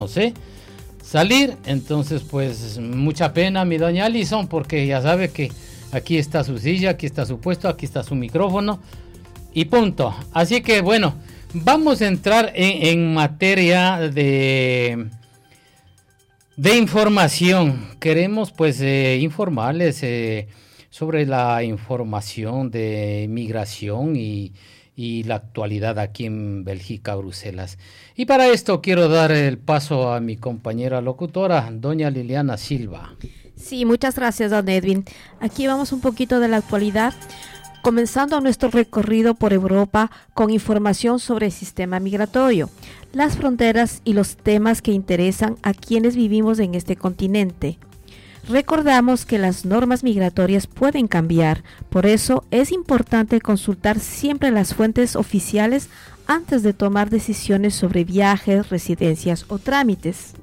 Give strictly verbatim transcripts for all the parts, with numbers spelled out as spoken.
no sé, salir. Entonces, pues, mucha pena, mi doña Alison, porque ya sabe que aquí está su silla, aquí está su puesto, aquí está su micrófono y punto. Así que, bueno, vamos a entrar en, en materia de, de información. Queremos, pues, eh, informarles eh, sobre la información de migración y y la actualidad aquí en Bélgica, Bruselas. Y para esto quiero dar el paso a mi compañera locutora, doña Liliana Silva. Sí, muchas gracias, don Edwin. Aquí vamos un poquito de la actualidad, comenzando nuestro recorrido por Europa con información sobre el sistema migratorio, las fronteras y los temas que interesan a quienes vivimos en este continente. Recordamos que las normas migratorias pueden cambiar, por eso es importante consultar siempre las fuentes oficiales antes de tomar decisiones sobre viajes, residencias o trámites.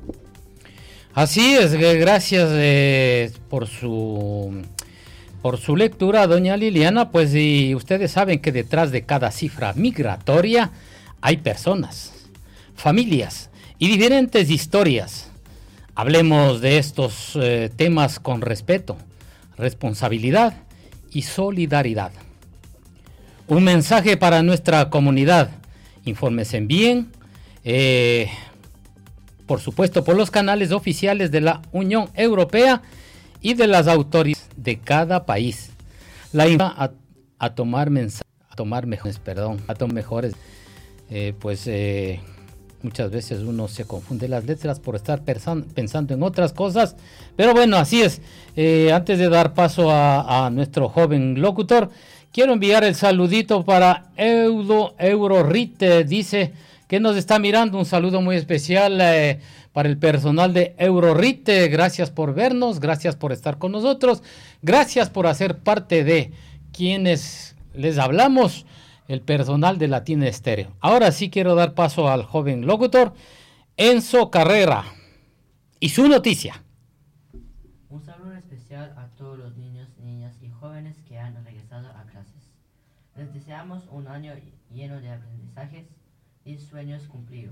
Así es, gracias eh, por su por su lectura, doña Liliana. Pues y ustedes saben que detrás de cada cifra migratoria hay personas, familias y diferentes historias. Hablemos de estos eh, temas con respeto, responsabilidad y solidaridad. Un mensaje para nuestra comunidad. Infórmense bien, eh, por supuesto, por los canales oficiales de la Unión Europea y de las autoridades de cada país. La a, a tomar mensajes, a tomar mejores, perdón, a tomar mejores, eh, pues. Eh, Muchas veces uno se confunde las letras por estar pensando en otras cosas, pero bueno, así es. Eh, antes de dar paso a, a nuestro joven locutor, quiero enviar el saludito para Eudo Eurorite, dice que nos está mirando. Un saludo muy especial eh, para el personal de Eurorite. Gracias por vernos, gracias por estar con nosotros, gracias por hacer parte de quienes les hablamos, el personal de Latina Estéreo. Ahora sí quiero dar paso al joven locutor Enzo Carrera y su noticia. Un saludo especial a todos los niños, niñas y jóvenes que han regresado a clases. Les deseamos un año lleno de aprendizajes y sueños cumplidos.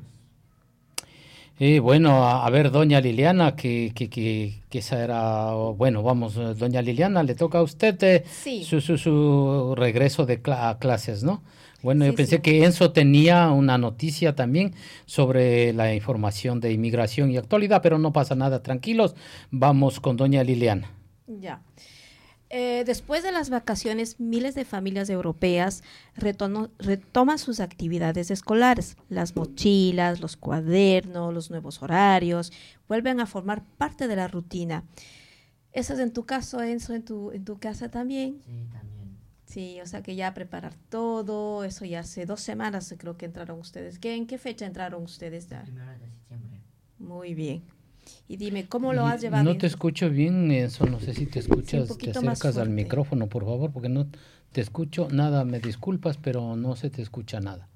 Y bueno, a, a ver, doña Liliana, que, que, que, que esa era, bueno, vamos, doña Liliana, le toca a usted eh, sí. su, su, su regreso de cl- a clases, ¿no? Bueno, sí, yo pensé sí. que Enzo tenía una noticia también sobre la información de inmigración y actualidad, pero no pasa nada, tranquilos, vamos con doña Liliana. Ya. Eh, después de las vacaciones, miles de familias europeas retono, retoman sus actividades escolares. Las mochilas, los cuadernos, los nuevos horarios, vuelven a formar parte de la rutina. ¿Eso es en tu caso, Enzo, en tu, en tu casa también? Sí, también. Sí, o sea que ya preparar todo, eso ya hace dos semanas creo que entraron ustedes. ¿Qué, ¿En qué fecha entraron ustedes? Ya? Primero de septiembre. Muy bien. Y dime, ¿cómo lo has llevado? No te escucho bien, Enzo, no sé si te escuchas, sí, te acercas al micrófono, por favor, porque no te escucho nada, me disculpas, pero no se te escucha nada.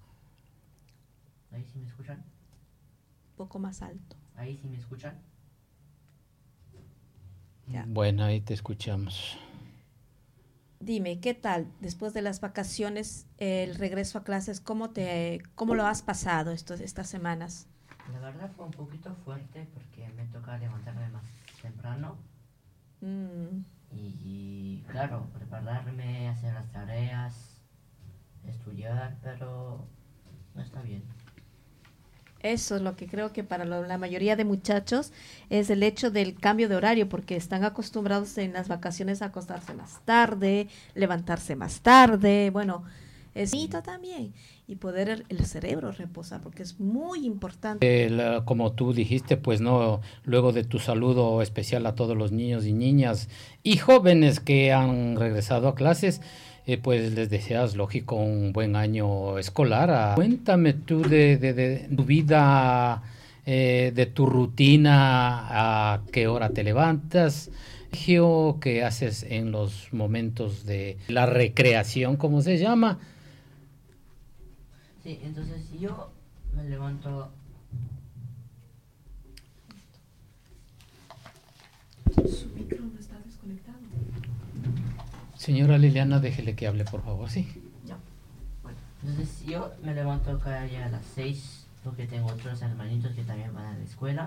¿Ahí sí me escuchan? Un poco más alto. ¿Ahí sí me escuchan? Ya. Bueno, ahí te escuchamos. Dime, ¿qué tal después de las vacaciones, el regreso a clases? ¿Cómo te, cómo lo has pasado estos, estas semanas? La verdad fue un poquito fuerte porque me toca levantarme más temprano. Mm. Y claro, prepararme, hacer las tareas, estudiar, pero no está bien. Eso es lo que creo que para lo, la mayoría de muchachos es el hecho del cambio de horario, porque están acostumbrados en las vacaciones a acostarse más tarde, levantarse más tarde, bueno, es bonito también, y poder el, el cerebro reposar, porque es muy importante. El, como tú dijiste, pues no, luego de tu saludo especial a todos los niños y niñas y jóvenes que han regresado a clases, eh, pues les deseas, lógico, un buen año escolar. Ah, cuéntame tú de, de, de tu vida, eh, de tu rutina, a qué hora te levantas, qué haces en los momentos de la recreación, ¿cómo se llama? Sí, entonces yo me levanto. Su micro no está desconectado. Señora Liliana, déjele que hable, por favor, sí. Ya. Bueno, entonces yo me levanto cada día a las seis porque tengo otros hermanitos que también van a la escuela.